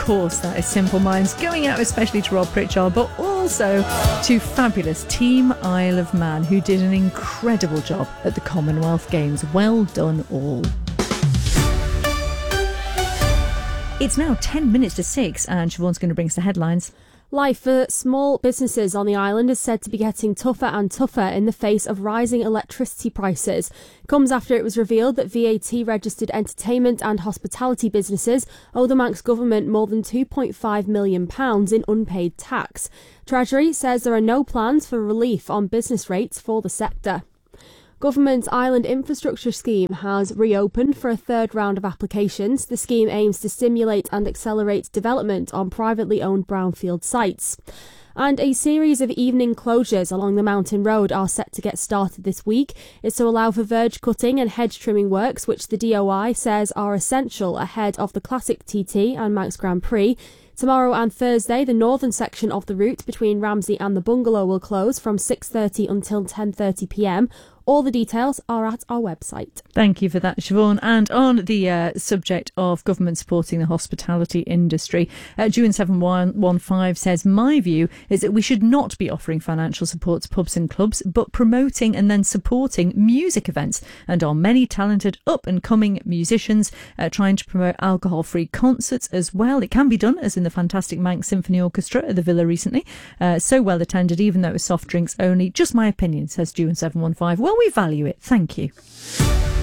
course, that is Simple Minds, going out especially to Rob Pritchard, but also to fabulous Team Isle of Man, who did an incredible job at the Commonwealth Games. Well done all. It's now 10 minutes to 6 and Siobhan's going to bring us the headlines. Life for small businesses on the island is said to be getting tougher and tougher in the face of rising electricity prices. It comes after it was revealed that VAT-registered entertainment and hospitality businesses owe the Manx government more than £2.5 million in unpaid tax. Treasury says there are no plans for relief on business rates for the sector. Government's Island Infrastructure Scheme has reopened for a third round of applications. The scheme aims to stimulate and accelerate development on privately owned brownfield sites. And a series of evening closures along the Mountain Road are set to get started this week. It's to allow for verge cutting and hedge trimming works, which the DOI says are essential ahead of the Classic TT and Manx Grand Prix. Tomorrow and Thursday, the northern section of the route between Ramsey and the Bungalow will close from 6:30 until 10:30pm. All the details are at our website. Thank you for that, Siobhan. And on the subject of government supporting the hospitality industry, June 7115 says, my view is that we should not be offering financial support to pubs and clubs, but promoting and then supporting music events. And our many talented up-and-coming musicians trying to promote alcohol-free concerts as well. It can be done, as in the fantastic Manx Symphony Orchestra at the Villa recently. So well attended, even though it was soft drinks only. Just my opinion, says June 715. Well, we value it. Thank you.